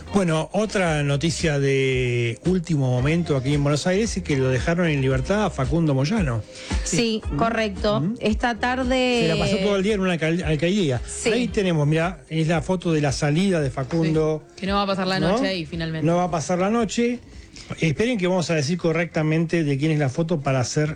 Bueno, otra noticia de último momento aquí en Buenos Aires es que lo dejaron en libertad a Facundo Moyano. Sí, correcto. Esta tarde... Se la pasó todo el día en una alcaldía. Sí. Ahí tenemos, mira, es la foto de la salida de Facundo. Sí, que no va a pasar la noche ahí finalmente. No va a pasar la noche. Esperen que vamos a decir correctamente de quién es la foto para hacer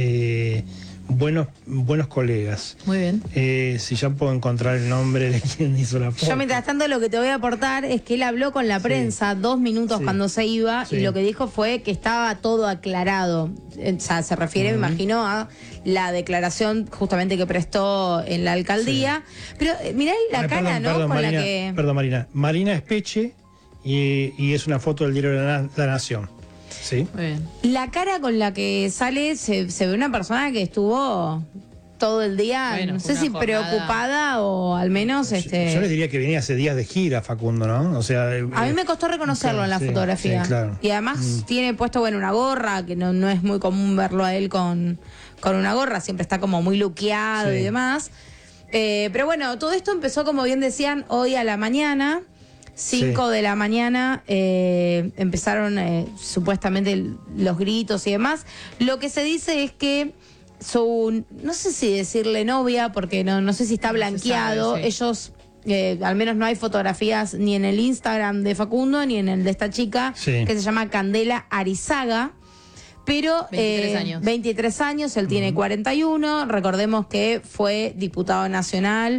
buenos colegas. Muy bien. Si ya puedo encontrar el nombre de quien hizo la foto. Yo mientras tanto lo que te voy a aportar es que él habló con la prensa 2 minutos cuando se iba y lo que dijo fue que estaba todo aclarado. O sea, se refiere, me imagino, a la declaración justamente que prestó en la alcaldía. Pero mirá la cara, ¿no? Perdón, con Marina, la que... Perdón, Marina. Marina Espeche y es una foto del diario La Nación. Sí. Muy bien. La cara con la que sale se ve una persona que estuvo todo el día, Bueno, no sé si jornada preocupada o al menos Yo les diría que venía hace días de gira, Facundo, ¿no? O sea, a mí me costó reconocerlo en la fotografía. Sí, claro. Y además tiene puesto, bueno, una gorra, que no es muy común verlo a él con una gorra, siempre está como muy luqueado y demás. Pero bueno, todo esto empezó, como bien decían, hoy a la mañana. 5 de la mañana empezaron supuestamente los gritos y demás. Lo que se dice es que no sé si decirle novia, porque no sé si está blanqueado. Sabe, sí. Ellos, al menos no hay fotografías ni en el Instagram de Facundo ni en el de esta chica, que se llama Candela Arizaga. Pero 23 años. 23 años, él tiene 41. Recordemos que fue diputado nacional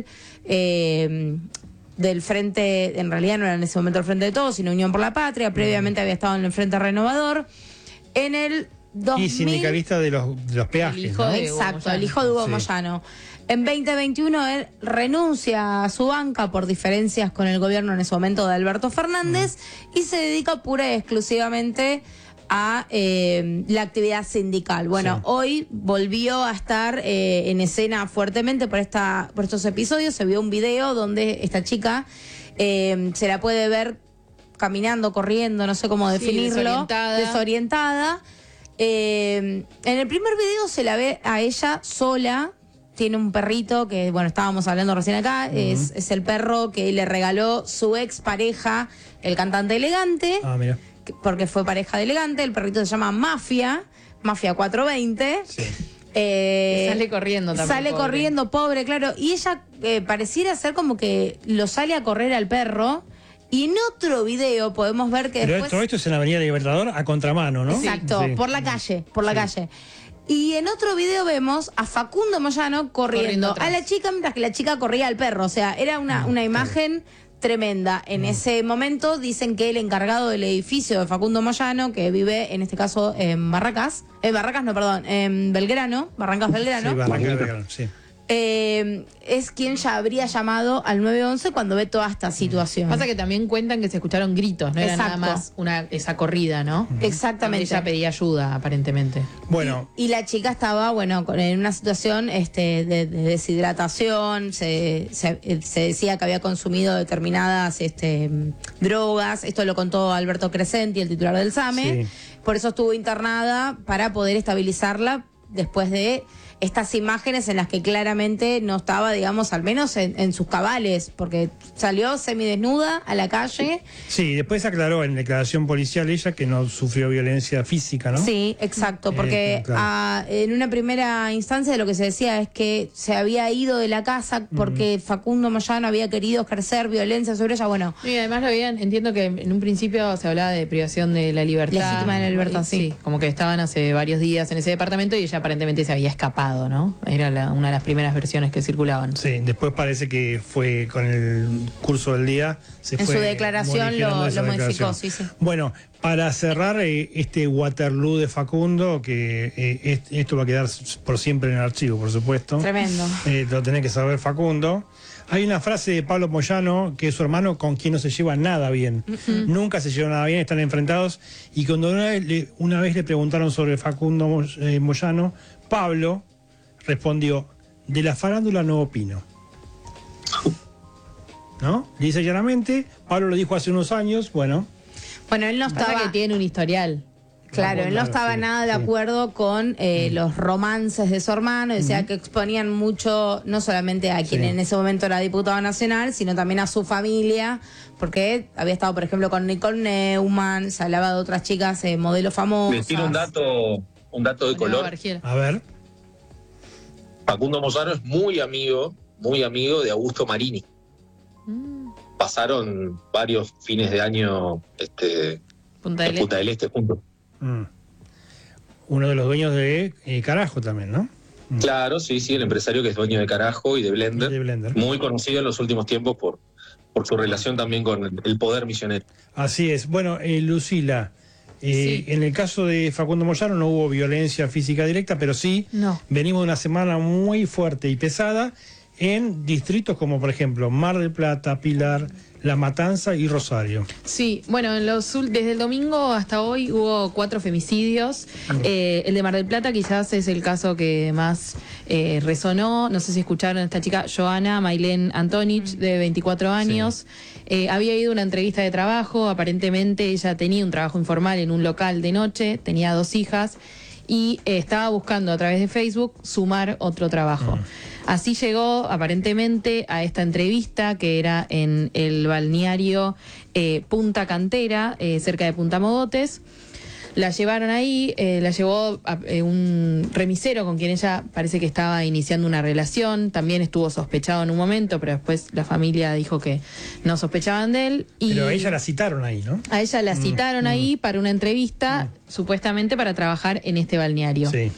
del Frente, en realidad no era en ese momento el Frente de Todos, sino Unión por la Patria. Previamente había estado en el Frente Renovador. En el 2000... Y sindicalista de los peajes, El hijo ¿no? de Exacto, el hijo de Hugo Moyano. En 2021 él renuncia a su banca por diferencias con el gobierno en ese momento de Alberto Fernández y se dedica pura y exclusivamente a la actividad sindical. Bueno, hoy volvió a estar en escena fuertemente por estos episodios. Se vio un video donde esta chica se la puede ver caminando, corriendo, no sé cómo definirlo, desorientada. En el primer video se la ve a ella sola. Tiene un perrito que, bueno, estábamos hablando recién acá, es el perro que le regaló su ex pareja, el cantante Elegante. Ah, mira. Porque fue pareja de Elegante. El perrito se llama Mafia 420. Sí. Sale corriendo también. Sale pobre. corriendo, pobre, claro. Y ella pareciera ser como que lo sale a correr al perro. Y en otro video podemos ver que Pero después... todo esto es en la Avenida Libertador a contramano, ¿no? Exacto, Sí. por la calle, calle. Y en otro video vemos a Facundo Moyano corriendo atrás a la chica mientras que la chica corría al perro. O sea, era una imagen tremenda. En ese momento dicen que el encargado del edificio de Facundo Moyano, que vive en este caso en Barracas, en Belgrano, Barrancas Belgrano, Sí, Barranca de Belgrano, sí. es quien ya habría llamado al 911 cuando ve toda esta situación. Pasa que también cuentan que se escucharon gritos, no era nada más esa corrida, ¿no? Exactamente. Ella pedía ayuda, aparentemente. Bueno. Y la chica estaba, bueno, en una situación de deshidratación, se decía que había consumido determinadas drogas. Esto lo contó Alberto Crescenti, el titular del SAME. Sí. Por eso estuvo internada para poder estabilizarla después de estas imágenes en las que claramente no estaba, digamos, al menos en sus cabales, porque salió semidesnuda a la calle. Sí, después aclaró en declaración policial ella que no sufrió violencia física, ¿no? Sí, exacto, porque claro. en una primera instancia lo que se decía es que se había ido de la casa porque Facundo Moyano había querido ejercer violencia sobre ella. Bueno, Y además entiendo que en un principio se hablaba de privación de la libertad. Legítima de la libertad, sí. Como que estaban hace varios días en ese departamento y ella aparentemente se había escapado, ¿no? Era una de las primeras versiones que circulaban. Sí, después parece que fue con el curso del día. En su declaración lo modificó, sí. Bueno, para cerrar este Waterloo de Facundo, que esto va a quedar por siempre en el archivo, por supuesto. Tremendo. Lo tenés que saber, Facundo. Hay una frase de Pablo Moyano, que es su hermano con quien no se lleva nada bien. Nunca se lleva nada bien, están enfrentados. Y cuando una vez le preguntaron sobre Facundo Moyano, Pablo respondió: de la farándula no opino. ¿No? Dice llanamente. Pablo lo dijo hace unos años, bueno. Bueno, él no Pasa estaba... que tiene un historial. Claro, él no estaba sí, nada de sí. acuerdo con los romances de su hermano, decía que exponían mucho, no solamente a quien Sí. en ese momento era diputado nacional, sino también a su familia, porque había estado, por ejemplo, con Nicole Neumann, se hablaba de otras chicas, modelos famosas. Les tiro un dato de color. Bargiel. A ver. Facundo Moyano es muy amigo de Augusto Marini. Pasaron varios fines de año Punta del en Punta del Este juntos. Uno de los dueños de Carajo también, ¿no? Claro, sí, el empresario que es dueño de Carajo y de Blender. De Blender. Muy conocido en los últimos tiempos por su relación también con el poder misionero. Así es. Bueno, Lucila, Sí. en el caso de Facundo Moyano no hubo violencia física directa, pero sí No. venimos de una semana muy fuerte y pesada en distritos como, por ejemplo, Mar del Plata, Pilar, La Matanza y Rosario. Sí, bueno, desde el domingo hasta hoy hubo 4 femicidios. El de Mar del Plata quizás es el caso que más resonó. No sé si escucharon a esta chica, Joana Mailén Antonich, de 24 años. Había ido a una entrevista de trabajo. Aparentemente ella tenía un trabajo informal en un local de noche, tenía 2 hijas y estaba buscando a través de Facebook sumar otro trabajo. Así llegó aparentemente a esta entrevista que era en el balneario Punta Cantera, cerca de Punta Mogotes. La llevaron ahí, la llevó un remisero con quien ella parece que estaba iniciando una relación. También estuvo sospechado en un momento, pero después la familia dijo que no sospechaban de él. Y Pero a ella la citaron ahí, ¿no? a ella la citaron ahí para una entrevista, supuestamente para trabajar en este balneario. Sí.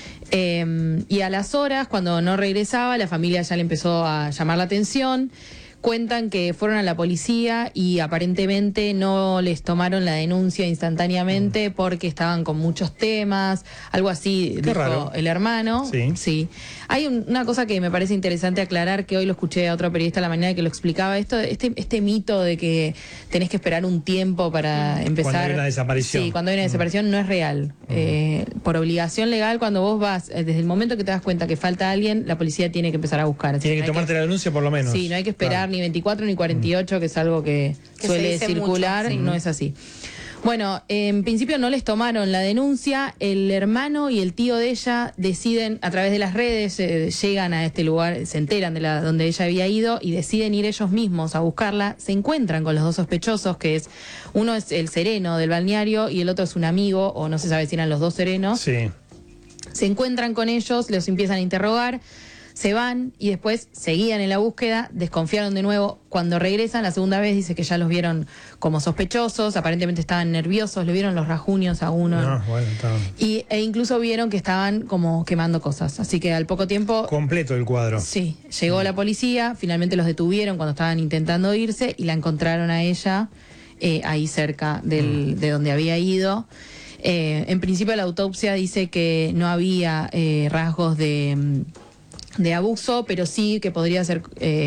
Y a las horas, cuando no regresaba, la familia ya le empezó a llamar la atención. Cuentan que fueron a la policía y aparentemente no les tomaron la denuncia instantáneamente porque estaban con muchos temas, algo así dijo raro. el hermano. Sí. Hay una cosa que me parece interesante aclarar, que hoy lo escuché a otro periodista a la mañana que lo explicaba, este mito de que tenés que esperar un tiempo para empezar. Cuando hay una desaparición. Sí, cuando hay una desaparición no es real. Por obligación legal, cuando vos vas, desde el momento que te das cuenta que falta alguien, la policía tiene que empezar a buscar. Tiene que No hay tomarte la denuncia por lo menos. Sí, no hay que esperar Claro. ni 24 ni 48, que es algo que Que se suele dice circular, mucho, sí. no es así. Bueno, en principio no les tomaron la denuncia, el hermano y el tío de ella deciden, a través de las redes, llegan a este lugar, se enteran de donde ella había ido y deciden ir ellos mismos a buscarla, se encuentran con los 2 sospechosos, que es, uno es el sereno del balneario y el otro es un amigo, o no se sabe si eran los 2 serenos. Sí. Se encuentran con ellos, los empiezan a interrogar, se van y después seguían en la búsqueda, desconfiaron de nuevo. Cuando regresan la segunda vez dice que ya los vieron como sospechosos, aparentemente estaban nerviosos, le vieron los rajuños a uno. No, bueno, está E incluso vieron que estaban como quemando cosas. Así que al poco tiempo, completo el cuadro. sí, llegó la policía, finalmente los detuvieron cuando estaban intentando irse y la encontraron a ella ahí cerca de donde había ido. En principio la autopsia dice que no había rasgos de abuso, pero sí que podría ser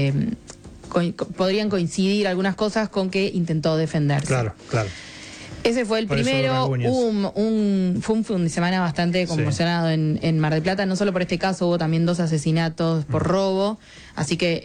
podrían coincidir algunas cosas con que intentó defenderse. Claro. Ese fue el Por eso primero. los rasguños. Fue un fin de semana bastante conmocionado en Mar del Plata. No solo por este caso, hubo también 2 asesinatos por robo. Así que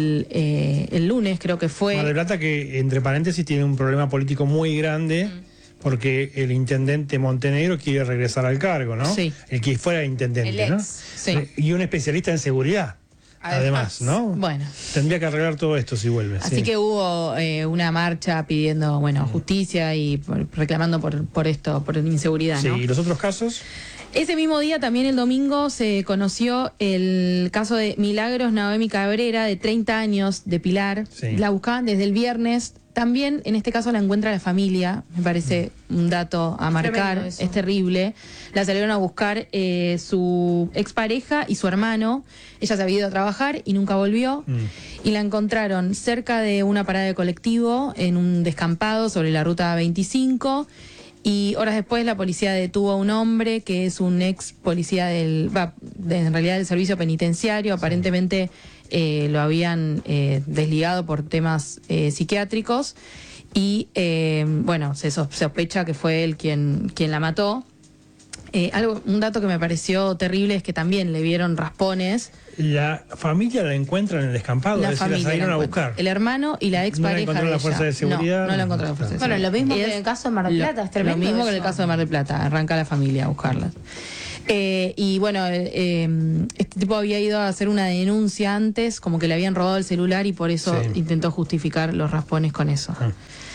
el lunes creo que fue. Mar del Plata, que entre paréntesis tiene un problema político muy grande, porque el intendente Montenegro quiere regresar al cargo, ¿no? Sí. El que fuera intendente, El ex. ¿no? Sí. Y un especialista en seguridad, además, ¿no? Bueno. Tendría que arreglar todo esto si vuelve. Así sí. que hubo una marcha pidiendo, justicia y reclamando por esto, por inseguridad, Sí, ¿no? ¿y los otros casos? Ese mismo día, también el domingo, se conoció el caso de Milagros Noemi Cabrera, de 30 años, de Pilar. Sí. La buscaban desde el viernes. También, en este caso, la encuentra la familia. Me parece un dato a marcar. Tremendo eso. Es terrible. La salieron a buscar su expareja y su hermano. Ella se había ido a trabajar y nunca volvió. Y la encontraron cerca de una parada de colectivo, en un descampado sobre la ruta 25. Y horas después la policía detuvo a un hombre que es un ex policía en realidad del servicio penitenciario. Aparentemente lo habían desligado por temas psiquiátricos y se sospecha que fue él quien la mató. Un dato que me pareció terrible es que también le vieron raspones. La familia la encuentra en el descampado, La es decir, la familia salieron la a encuentra. buscar. El hermano y la expareja. No la encontró de la fuerza ella. de seguridad. No la encontró la fuerza de Bueno, seguridad. lo mismo que en el caso de Mar del Plata, es tremendo. Lo mismo que en el eso. caso de Mar del Plata, arranca la familia a buscarlas. Y bueno, este tipo había ido a hacer una denuncia antes, como que le habían robado el celular y por eso Sí. intentó justificar los raspones con eso. Ah.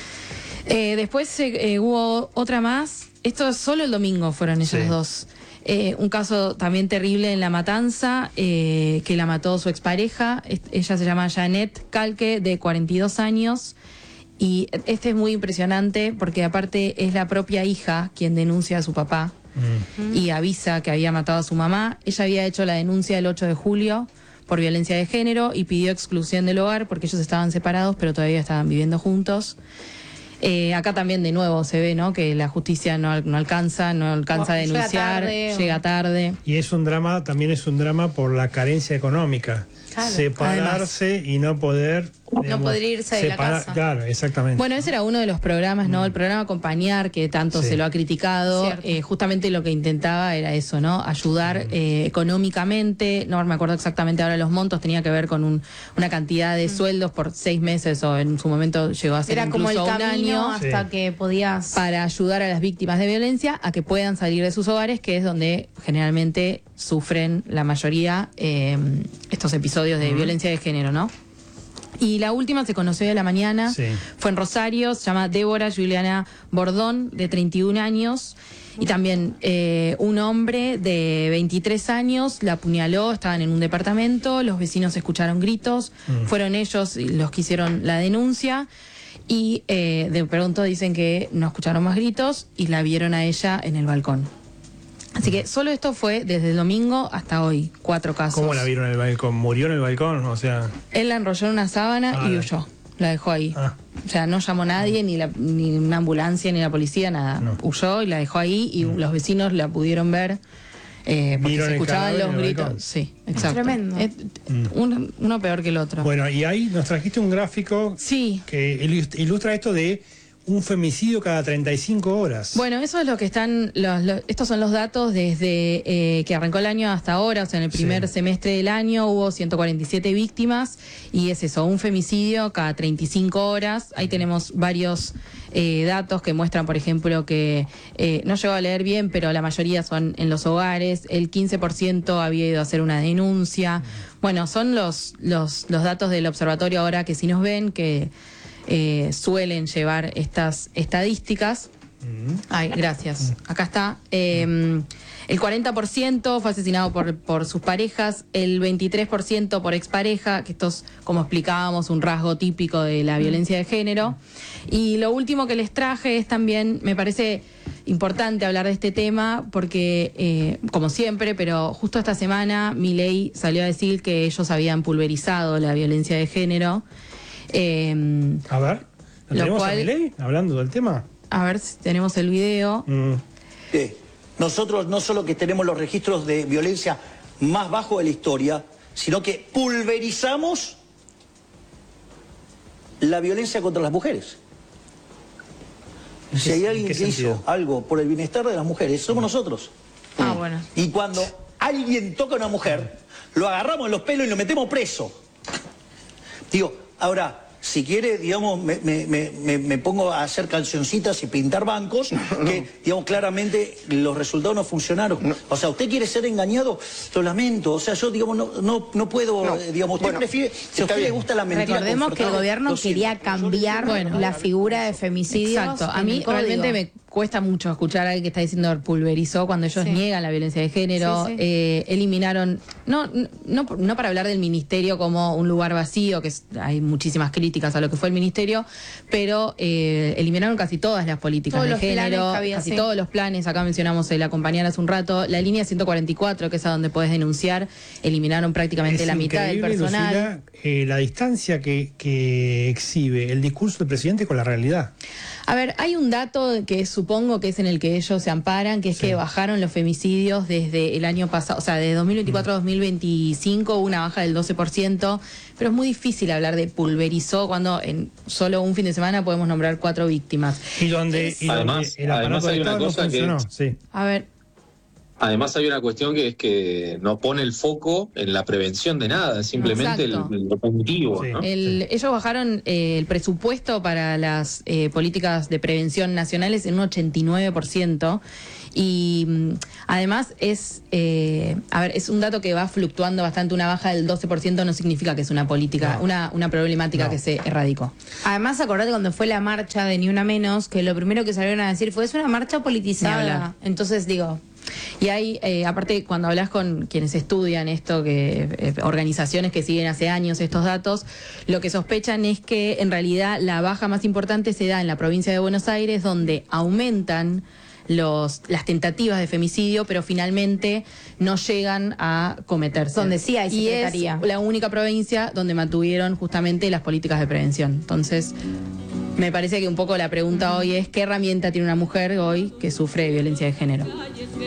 Después hubo otra más. Esto solo el domingo fueron ellos Sí. dos. Un caso también terrible en La Matanza, que la mató su expareja. Ella se llama Janet Calque, de 42 años. Y este es muy impresionante porque aparte es la propia hija quien denuncia a su papá y avisa que había matado a su mamá. Ella había hecho la denuncia el 8 de julio por violencia de género y pidió exclusión del hogar porque ellos estaban separados pero todavía estaban viviendo juntos. Acá también de nuevo se ve, ¿no?, que la justicia no alcanza a denunciar, llega tarde. Y es un drama, también es un drama por la carencia económica. Claro. Separarse y no poder... No poder irse de la casa. Claro, exactamente. Bueno, ese era uno de los programas, ¿no? El programa Acompañar, que tanto Sí. se lo ha criticado. Cierto. Justamente lo que intentaba era eso, ¿no? Ayudar económicamente. No me acuerdo exactamente ahora los montos, tenía que ver con una cantidad de sueldos por 6 meses o en su momento llegó a ser Era como el incluso un camino año. hasta Sí. que podías... Para ayudar a las víctimas de violencia a que puedan salir de sus hogares, que es donde generalmente sufren la mayoría estos episodios de violencia de género, ¿no? Y la última se conoció de la mañana, Sí. fue en Rosario, se llama Débora Juliana Bordón, de 31 años, y también un hombre de 23 años la apuñaló, estaban en un departamento, los vecinos escucharon gritos, fueron ellos los que hicieron la denuncia, y de pronto dicen que no escucharon más gritos y la vieron a ella en el balcón. Así que solo esto fue desde el domingo hasta hoy, 4 casos. ¿Cómo la vieron en el balcón? ¿Murió en el balcón? O sea... Él la enrolló en una sábana y huyó. La dejó ahí. Ah. O sea, no llamó a nadie, ni una ambulancia, ni la policía, nada. No. Huyó y la dejó ahí y los vecinos la pudieron ver porque Vieron se el escuchaban cadáver los en el gritos. balcón. Sí, exacto. Tremendo. Uno peor que el otro. Bueno, y ahí nos trajiste un gráfico Sí. que ilustra esto de un femicidio cada 35 horas. Bueno, eso es lo que están, estos son los datos desde que arrancó el año hasta ahora, o sea, en el primer Sí. semestre del año hubo 147 víctimas y es eso, un femicidio cada 35 horas. Ahí tenemos varios datos que muestran, por ejemplo, que no llego a leer bien, pero la mayoría son en los hogares, el 15% había ido a hacer una denuncia. Bueno, son los datos del observatorio ahora que si nos ven, que suelen llevar estas estadísticas. Ay, gracias. Acá está. El 40% fue asesinado por sus parejas, el 23% por expareja, que esto es, como explicábamos, un rasgo típico de la violencia de género. Y lo último que les traje es también, me parece importante hablar de este tema, porque, como siempre, pero justo esta semana Milei salió a decir que ellos habían pulverizado la violencia de género. A ver, ¿lo tenemos cual- a Milei hablando del tema? A ver si tenemos el video. Nosotros no solo que tenemos los registros de violencia más bajos de la historia, sino que pulverizamos la violencia contra las mujeres. Si hay alguien qué que sentido? hizo algo por el bienestar de las mujeres, somos nosotros. Ah, bueno. Y cuando alguien toca a una mujer, lo agarramos en los pelos y lo metemos preso. Digo, ahora, si quiere, digamos, me pongo a hacer cancioncitas y pintar bancos, que, digamos, claramente los resultados no funcionaron. O sea, usted quiere ser engañado, lo lamento. O sea, yo, digamos, no puedo, digamos, usted prefiere, si a usted le gusta la mentira Recordemos que el confortable, gobierno lo siento. quería cambiar Bueno. la figura de femicidios. Exacto. A en mí el código. realmente me cuesta mucho escuchar a alguien que está diciendo pulverizó cuando ellos Sí. niegan la violencia de género. Sí, sí. Eliminaron, no para hablar del ministerio como un lugar vacío, que hay muchísimas críticas a lo que fue el ministerio, pero eliminaron casi todas las políticas Todos de los planes género, que había, casi sí. todos los planes. Acá mencionamos el acompañar hace un rato. La línea 144, que es a donde puedes denunciar, eliminaron prácticamente Es la mitad del increíble, personal. Lucila, la distancia que exhibe el discurso del presidente con la realidad. A ver, hay un dato que supongo que es en el que ellos se amparan, que es que bajaron los femicidios desde el año pasado, o sea, de 2024 a 2025 hubo una baja del 12%, pero es muy difícil hablar de pulverizó cuando en solo un fin de semana podemos nombrar 4 víctimas. Y donde, Además el aparato hay de una Estado no cosa que- funcionó. Sí. A ver, Además hay una cuestión que es que no pone el foco en la prevención de nada, simplemente lo punitivo, Sí. ¿no? Ellos bajaron el presupuesto para las políticas de prevención nacionales en un 89%. Y además es un dato que va fluctuando bastante. Una baja del 12% no significa que es una política, una problemática que se erradicó. Además, acordate cuando fue la marcha de Ni Una Menos, que lo primero que salieron a decir fue, es una marcha Ni politizada. hablar. Entonces digo, Y hay, aparte, cuando hablas con quienes estudian esto, que organizaciones que siguen hace años estos datos, lo que sospechan es que en realidad la baja más importante se da en la provincia de Buenos Aires, donde aumentan las tentativas de femicidio, pero finalmente no llegan a cometerse. Donde sí hay secretaría. Y es la única provincia donde mantuvieron justamente las políticas de prevención. Entonces, me parece que un poco la pregunta hoy es: ¿qué herramienta tiene una mujer hoy que sufre violencia de género?